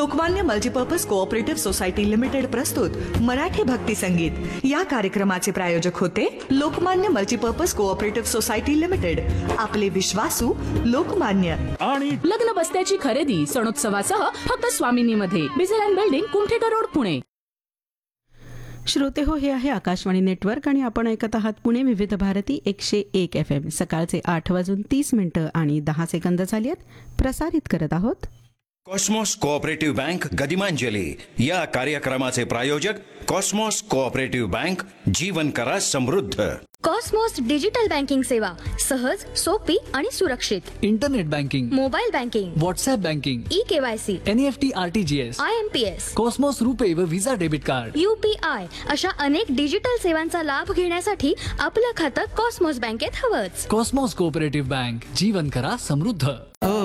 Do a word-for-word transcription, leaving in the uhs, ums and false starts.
Lokmanya multipurpose cooperative society limited प्रस्तुत मराठी भक्ती संगीत या कार्यक्रमाचे प्रायोजक होते Lokmanya multipurpose cooperative society limited, आपले विश्वासू लोकमान्य. आणि लग्न बस्त्याची खरेदी सणोत्सवासह फक्त स्वामिनीमध्ये, बिझल बिल्डिंग, कुमठेकर रोड, पुणे. श्रोते हो, हे आहे आकाशवाणी नेटवर्क आणि आपण ऐकत आहात पुणे विविध भारती एकशे एक एफ एम. सकाळचे आठ वाजून तीस मिनिटं आणि दहा सेकंद झाली आहेत. प्रसारित करत आहोत कॉस्मॉस कोऑपरेटिव्ह बँक गदिमांजली. या कार्यक्रमाचे प्रायोजक कॉस्मॉस कोऑपरेटिव्ह बँक, जीवन करा समृद्ध. कॉस्मॉस डिजिटल बँकिंग सेवा सहज, सोपी आणि सुरक्षित. Internet banking, mobile banking, WhatsApp banking, e KYC, NEFT, RTGS, I am P S, Cosmos रुपे व विजा डेबिट कार्ड, यूपीआय अशा अनेक डिजिटल सेवांचा लाभ घेण्यासाठी आपलं खातं कॉस्मॉस बँकेत हवंच. कॉस्मॉस कोऑपरेटिव्ह बँक, जीवन करा समृद्ध.